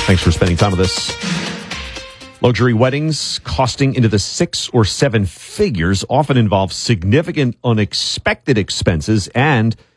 Thanks for spending time with us. Luxury weddings costing into the 6 or 7 figures often involve significant unexpected expenses and